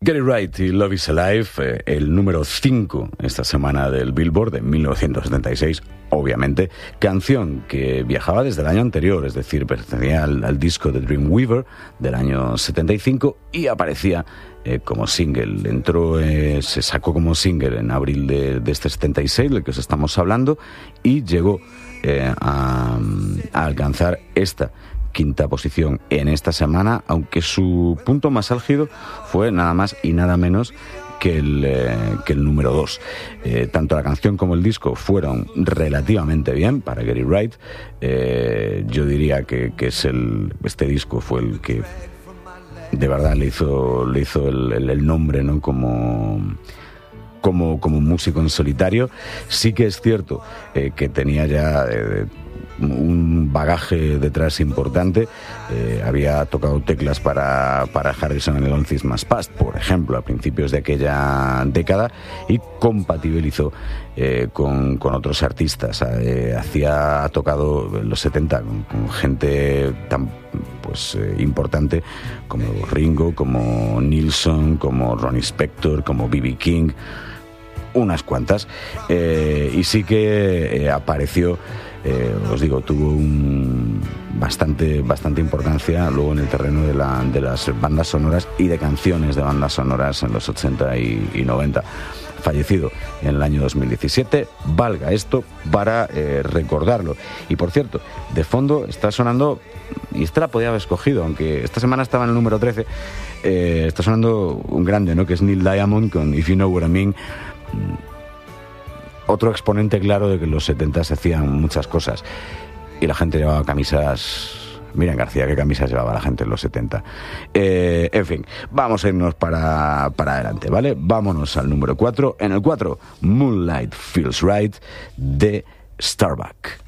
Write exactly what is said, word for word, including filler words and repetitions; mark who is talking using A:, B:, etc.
A: Get It Right y Love Is Alive, eh, el número cinco esta semana del Billboard de mil novecientos setenta y seis, obviamente, canción que viajaba desde el año anterior, es decir, pertenecía al, al disco de Dreamweaver del año setenta y cinco y aparecía eh, como single. Entró, eh, se sacó como single en abril de, de este setenta y seis, del que os estamos hablando, y llegó eh, a, a alcanzar esta quinta posición en esta semana, aunque su punto más álgido fue nada más y nada menos que el, eh, que el número dos. Eh, tanto la canción como el disco fueron relativamente bien para Get It Right. Eh, yo diría que, que es el, este disco fue el que de verdad le hizo, le hizo el, el, el nombre, ¿no? Como... Como, como músico en solitario. Sí que es cierto eh, que tenía ya eh, un bagaje detrás importante. Eh, había tocado teclas para, para Harrison en el All Things Must Pass, por ejemplo, a principios de aquella década, y compatibilizó eh, con, con otros artistas. Eh, hacía, ha tocado en los setenta con, con gente tan pues eh, importante como Ringo, como Nilsson, como Ronnie Spector, como B B King, unas cuantas, eh, y sí que eh, apareció, eh, os digo, tuvo un bastante bastante importancia luego en el terreno de, la, de las bandas sonoras y de canciones de bandas sonoras en los ochenta y, y noventa. Fallecido en el año dos mil diecisiete, valga esto para eh, recordarlo. Y por cierto, de fondo está sonando, y esta la podía haber escogido, aunque esta semana estaba en el número trece, eh, está sonando un grande, ¿no? Que es Neil Diamond con If You Know What I Mean. Otro exponente claro de que en los setenta se hacían muchas cosas y la gente llevaba camisas. Miren García, qué camisas llevaba la gente en los setenta. Eh, en fin, vamos a irnos para, para adelante, ¿vale? Vámonos al número cuatro. En el cuatro, Moonlight Feels Right de Starbuck.